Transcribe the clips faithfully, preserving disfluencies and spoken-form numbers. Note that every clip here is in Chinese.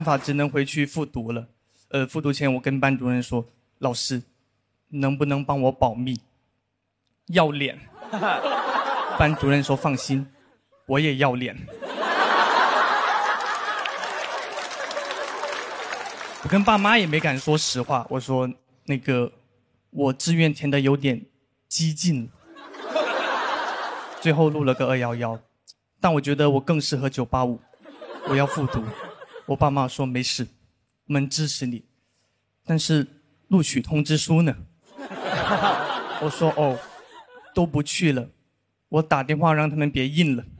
法只能回去复读了。呃，复读前我跟班主任说：“老师，能不能帮我保密？要脸。”班主任说：“放心，我也要脸。”我跟爸妈也没敢说实话，我说：“那个，我志愿填的有点激进了。”最后录了个二幺幺，但我觉得我更适合九八五，我要复读。我爸妈说没事，我们支持你，但是录取通知书呢？我说哦，都不去了，我打电话让他们别印了。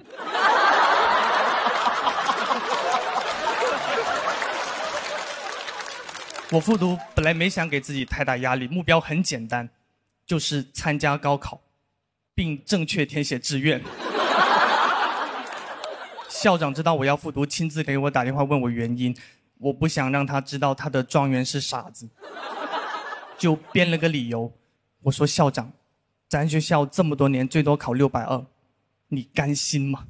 我复读本来没想给自己太大压力，目标很简单，就是参加高考，并正确填写志愿。校长知道我要复读，亲自给我打电话问我原因，我不想让他知道他的状元是傻子，就编了个理由。我说校长，咱学校这么多年最多考六百二，你甘心吗？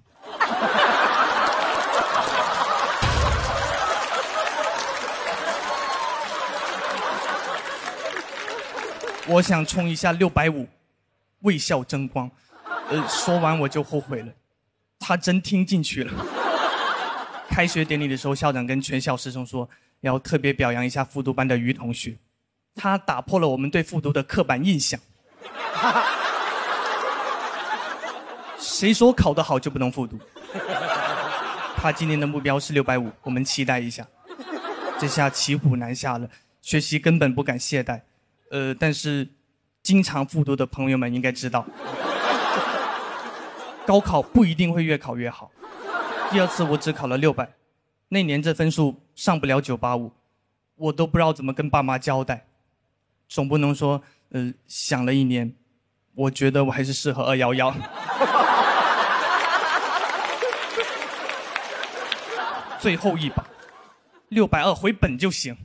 我想冲一下六百五，为校争光。呃，说完我就后悔了。他真听进去了。开学典礼的时候，校长跟全校师生说，要特别表扬一下复读班的于同学，他打破了我们对复读的刻板印象。谁说考得好就不能复读？他今年的目标是六百五，我们期待一下。这下骑虎难下了，学习根本不敢懈怠。呃，但是经常复读的朋友们应该知道。高考不一定会越考越好。第二次我只考了六百，那年这分数上不了九八五，我都不知道怎么跟爸妈交代。总不能说，呃，想了一年，我觉得我还是适合二幺幺。最后一把，六百二回本就行。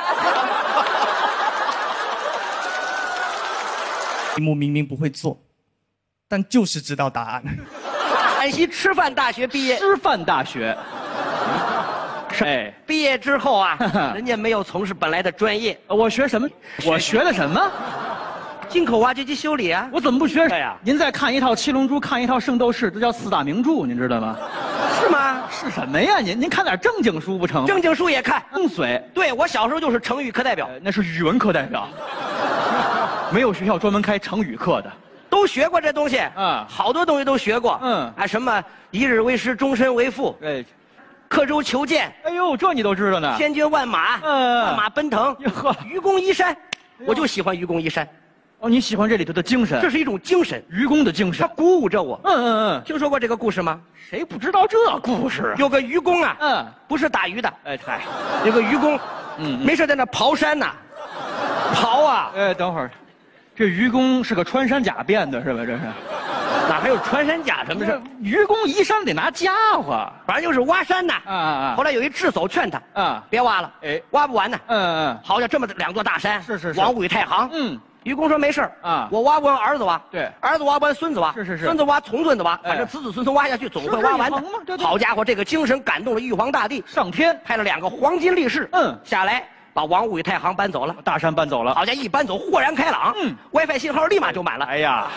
题目明明不会做，但就是知道答案。 安溪师范大学毕业， 师范大学。哎， 毕业之后啊，人家没有从事本来的专业。 我学什么？我学的什么？ 进口挖掘机修理啊。 我怎么不学对呀？ 您再看一套《七龙珠》，看一套《圣斗士》，这叫四大名著，您知道吗？ 是吗？ 是什么呀？您您看点正经书不成？ 正经书也看。 风水。 对，我小时候就是成语课代表， 呃那是语文课代表。没有学校专门开成语课的。 都学过这东西。 嗯， 好多东西都学过。 嗯， 啊，什么一日为师，终身为父。 哎， 刻舟求剑。 哎呦，这你都知道呢？ 千军万马。 嗯， 万马奔腾。 哟呵， 愚公移山，我就喜欢愚公移山。 哦，你喜欢这里头的精神？ 这是一种精神， 愚公的精神， 它鼓舞着我。 嗯嗯嗯， 听说过这个故事吗？ 谁不知道这故事？ 有个愚公啊， 嗯， 不是打鱼的， 哎嗨， 有个愚公， 嗯， 没事在那刨山呐，刨啊， 哎，等会儿，这愚公是个穿山甲变的，是吧？这是， 哪还有穿山甲什么事？ 愚公移山得拿家伙， 反正就是挖山呐。 啊啊后来有一智叟劝他， 啊， 别挖了， 哎， 挖不完呢。 嗯嗯， 好家伙，这么两座大山， 是是是， 往五太行。 嗯。 愚公说没事啊， 我挖不完，儿子挖。 对， 儿子挖不完，孙子挖。 是是是， 孙子挖，从孙子挖， 哎、 反正子子孙孙挖下去，总会挖完的。 对对好家伙，这个精神感动了玉皇大帝， 上天派了两个黄金力士， 嗯， 下来把王五与太行搬走了， 大山搬走了。 好家伙，一搬走，豁然开朗，嗯 ，WiFi 信号立马就满了。 哎呀，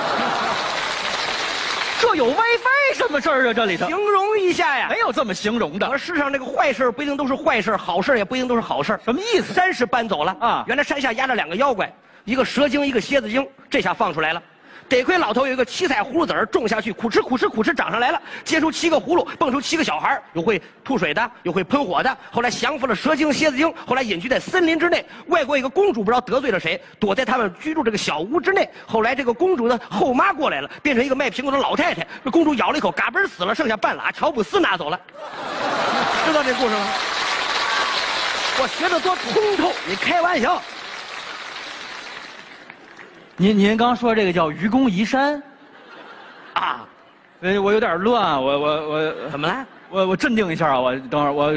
这有 WiFi 什么事儿啊？这里头形容一下呀， 没有这么形容的。 而世上这个坏事不一定都是坏事，好事也不一定都是好事。 什么意思？ 山是搬走了啊，原来山下压着两个妖怪。一个蛇精，一个蝎子精，这下放出来了。得亏老头有一个七彩葫芦籽儿，种下去，苦吃苦吃苦吃，长上来了，结出七个葫芦，蹦出七个小孩，有会吐水的，有会喷火的。后来降服了蛇精、蝎子精，后来隐居在森林之内。外国一个公主不知道得罪了谁，躲在他们居住这个小屋之内。后来这个公主的后妈过来了，变成一个卖苹果的老太太。这公主咬了一口，嘎嘣死了，剩下半拉，乔布斯拿走了。知道这故事吗？我学的多通透，你开玩笑。 您您刚说这个叫愚公移山， 啊， 呃，我有点乱，我我我怎么了？ 我我镇定一下啊，我等会儿我。